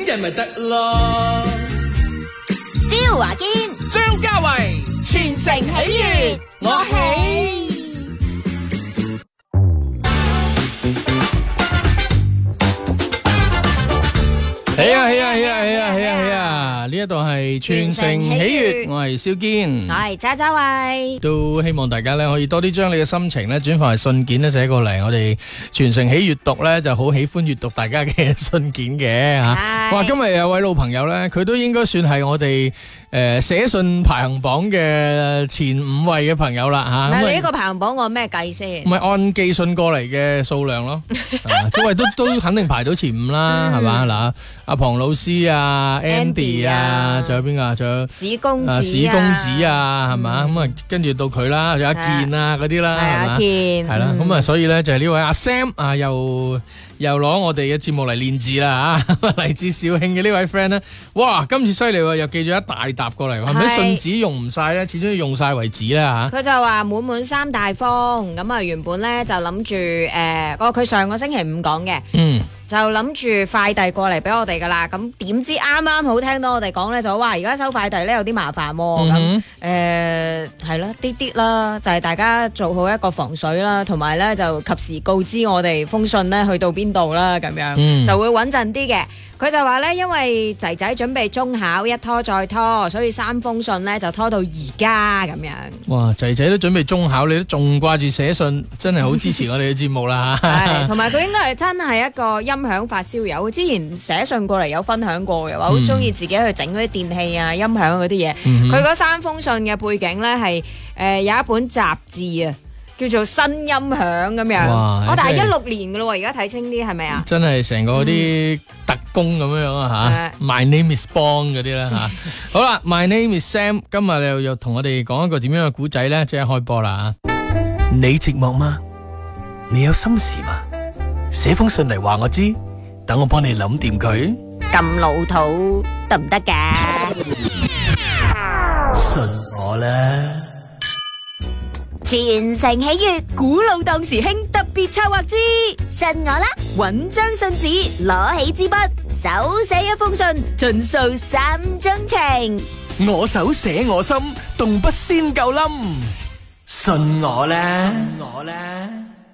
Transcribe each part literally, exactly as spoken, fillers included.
近咪得咯。 蕭華堅、 張家慧， 全城喜悅，我喜。 喜啊喜啊喜啊喜啊喜啊喜啊！呢一度係全城喜悅，我係蕭堅， 我係渣渣慧。 都希望大家咧可以多啲將你嘅心情咧轉化為信件咧寫過嚟，我哋全城喜閱讀咧就好喜歡閱讀大家嘅信件嘅吓。哇，今日有位老朋友咧，佢都應該算係我哋誒寫信排行榜嘅前五位嘅朋友啦吓。 嗱，你呢個排行榜我咩計先？ 唔係按寄信過嚟嘅數量咯，因為都都肯定排到前五啦，係嘛嗱。阿龐老師啊 ，Andy 啊，仲有邊個？仲有史公子啊， 史公子啊，係嘛？咁啊，跟住到佢啦，仲有阿健啊嗰啲啦，係嘛？ 阿健係啦，咁啊，所以咧就係呢位阿 Sam 啊，又又攞我哋嘅節目嚟練字啦吓，嚟自肇慶嘅呢位 friend 咧，哇，今次犀利喎，又寄咗一大沓過嚟，係咪信紙用唔晒咧？始終要用晒為止啦吓。 佢就話滿滿三大封，咁啊原本咧就諗住誒，哦佢上個星期五講嘅，嗯。就諗住快遞過嚟俾我哋噶啦，咁點知啱啱好聽到我哋講咧就話而家收快遞咧有啲麻煩喎，咁誒係啦啲啲啦，就係大家做好一個防水啦，同埋咧就及時告知我哋封信咧去到邊度啦，咁樣、嗯、就會穩陣啲嘅。佢就話咧，因為仔仔準備中考，一拖再拖，所以三封信咧就拖到而家咁樣。 哇！仔仔都準備中考，你都仲掛住寫信，真係好支持我哋嘅節目啦。 係，同埋佢應該係真係一個音響發燒友，之前寫信過嚟有分享過嘅話，好中意自己去整嗰啲電器啊、音響嗰啲嘢。佢嗰、嗯、三封信嘅背景咧係誒有一本雜誌啊。叫做新音響咁樣，我但係一六年嘅咯，而家睇清啲係咪啊？ 真係成個啲特工咁樣啊吓 ！My name is Bond 嗰啲啦吓。好啦 ，My name is Sam， 今日又又同我哋講一個點樣嘅古仔咧，即係開波啦吓。 你寂寞嗎？你有心事嗎？寫封信嚟話我知，等我幫你諗掂佢。 咁老土得唔得噶？ 信我啦！ 全城喜悅，古老當時興特別策劃之信我啦！搵張信紙，攞起支筆，手寫一封信，盡訴三中情。 我手寫我心，動筆先夠冧。信我啦！信我啦！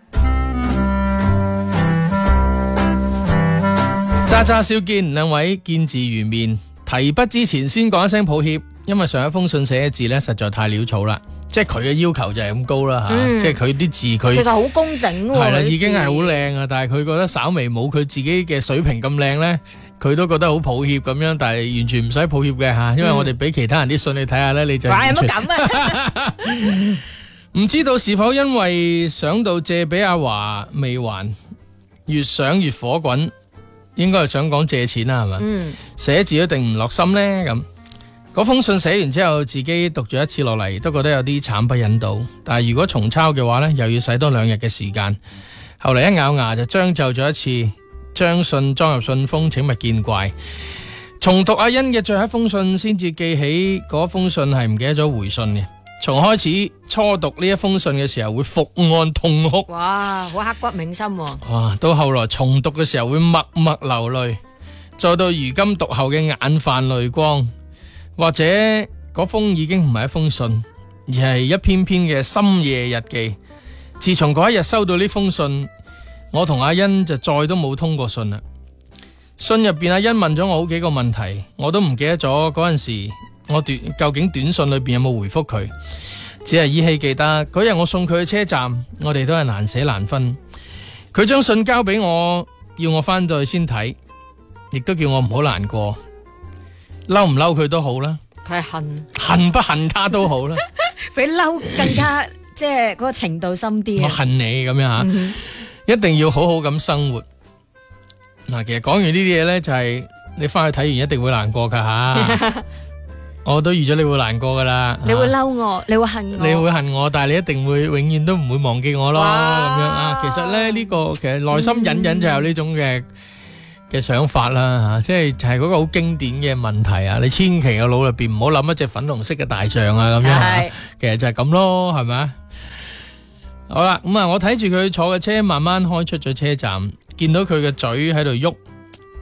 渣渣少見兩位見字如面，提筆之前先講一聲抱歉，因為上一封信寫嘅字咧實在太潦草啦。即係佢嘅要求就係咁高啦吓，嗯、即係佢啲字佢其實好工整喎， 係啦，已經係好靚啊，但係佢覺得稍微冇佢自己嘅水平咁靚咧，佢都覺得好抱歉咁樣，但係完全唔使抱歉嘅吓，因為我哋俾其他人啲信你睇下咧，你就話有乜咁啊？ 唔知道是否因為想到借俾阿華未還，越想越火滾，應該係想講借錢啦係嘛？嗯，寫字一定唔落心咧咁。嗰封信寫完之後，自己讀咗一次落嚟，都覺得有啲慘不忍睹。但係如果重抄嘅話呢，又要使多兩日嘅時間。後嚟一咬牙就將就咗一次，將信裝入信封，請勿見怪。重讀阿欣嘅最後一封信，先至記起嗰封信係唔記得咗回信嘅。從開始初讀呢一封信嘅時候，會伏案痛哭。 哇，好刻骨銘心喎！ 哇，到後來重讀嘅時候會默默流淚，再到如今讀後嘅眼泛淚光。或者嗰封已經唔係一封信，而係一篇篇嘅深夜日記。自從嗰一日收到呢封信，我同阿欣就再都冇通過信啦。信入邊阿欣問咗我好幾個問題，我都唔記得咗嗰陣時我短究竟短信裏邊有冇回覆佢，只係依稀記得嗰日我送佢去車站，我哋都係難捨難分。佢將信交俾我，要我翻到去先睇，亦都叫我唔好難過。嬲唔嬲佢都好啦， 佢係恨恨不恨他都好啦， 比嬲更加即係嗰個程度深啲。 我恨你咁樣吓，嗯、一定要好好咁生活。嗱，其實講完呢啲嘢咧，就係、是、你翻去睇完一定會難過噶吓，我都預咗你會難過噶啦。 你會嬲我，你會恨我， 你會恨我，但係你一定會永遠都唔會忘記我咯。咁樣啊，其實咧呢、這個其實內心隱隱就有呢種嘅。嗯嘅想法啦吓，即係就係嗰個好經典嘅問題啊！你千祈個腦入邊唔好諗一隻粉紅色嘅大象啊咁樣，其實就係咁咯，係咪啊？好啦，咁啊，我睇住佢坐嘅車慢慢開出咗車站，見到佢嘅嘴喺度喐，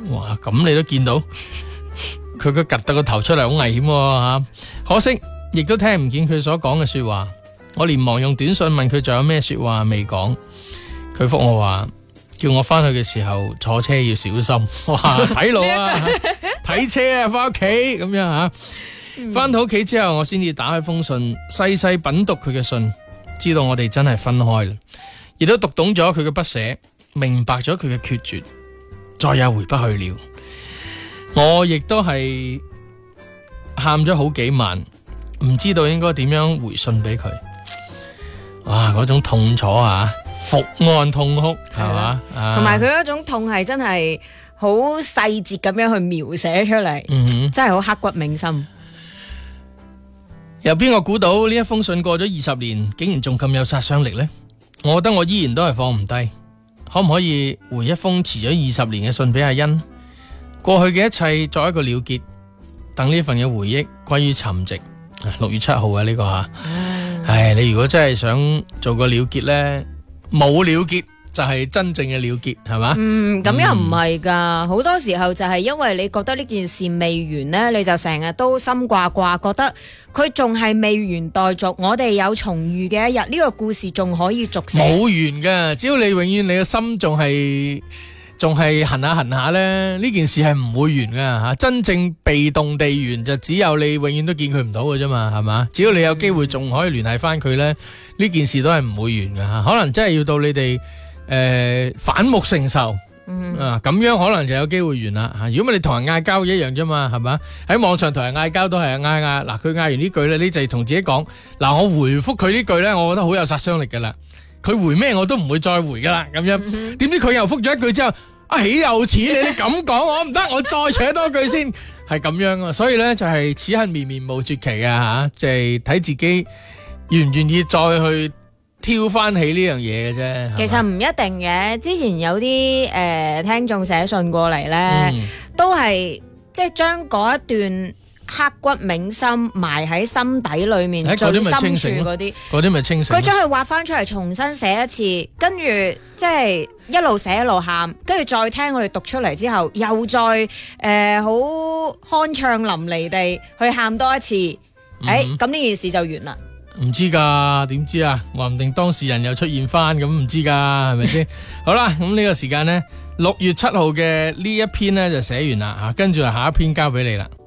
哇，咁你都見到佢個趌到個頭出嚟，好危險吓。可惜亦都聽唔見佢所講嘅說話。我連忙用短信問佢仲有咩說話未講，佢覆我話叫我翻去嘅時候坐車要小心。哇，睇路啊，睇車啊，翻屋企咁樣吓。翻到屋企之後，我先至打開封信，細細品讀佢嘅信，知道我哋真係分開啦，亦都讀懂咗佢嘅不捨，明白咗佢嘅決絕，再也回不去了。我亦都係喊咗好幾晚，唔知道應該點樣回信俾佢。哇，嗰種痛楚啊，伏案痛哭係嘛， 同埋佢嗰種痛係真係好細節咁樣去描寫出嚟，嗯哼，真係好刻骨銘心。 有邊個估到呢一封信過咗二十年，竟然仲咁有殺傷力呢？我覺得我依然都係放唔低。可唔可以回一封遲咗二十年嘅信俾阿欣？過去嘅一切作一個了結，等呢份嘅回憶歸於沉寂。六月七號啊，呢、這個吓，唉，你如果真係想做個了結呢，冇了結就係真正嘅了結，係嘛？ 嗯，咁又唔係噶，好、嗯、多時候就係因為你覺得呢件事未完呢，你就成日都心掛掛，覺得佢仲係未完待續。我哋有重遇嘅一日，呢、這個故事仲可以續寫。 冇完噶，只要你永遠你嘅心仲係仲係行下行下咧，呢件事係唔會完噶吓。真正被動地完就只有你永遠都見佢唔到嘅啫嘛，係嘛？只要你有機會仲可以聯繫翻佢咧，呢、嗯、件事都係唔會完噶吓。可能真係要到你哋誒、呃、反目成仇、嗯、啊，咁樣可能就有機會完啦吓。如果唔係你同人嗌交一樣啫嘛，係嘛？喺網上同人嗌交都係嗌嗌嗱，佢嗌完呢句咧，你就同自己講嗱，我回覆佢呢句咧，我覺得好有殺傷力噶啦。佢回咩我都唔會再回噶啦，咁樣點知佢又覆咗一句之後，啊豈有此理！你咁講我唔得，我再扯多句先，係咁樣啊。所以咧就係、是、此恨綿綿無絕期啊吓，就係、是、睇自己願唔願意再去挑翻起呢樣嘢嘅啫。 其實唔一定嘅，之前有啲誒、呃、聽眾寫信過嚟咧、嗯，都係即係將嗰一段刻骨銘心埋喺心底裏面，最深處嗰啲， 嗰啲咪清醒。 佢將佢畫翻出嚟，重新寫一次，跟住即係一路寫一路喊，跟住再聽我哋讀出嚟之後，又再誒好、呃、酣暢淋漓地去喊多一次。誒、嗯，咁呢件事就完啦。 唔知噶，點知啊？話唔定當事人又出現翻，咁唔知噶，係咪先？好啦，咁呢個時間呢，六月七號嘅呢一篇呢就寫完啦吓，跟住下一篇交俾你啦。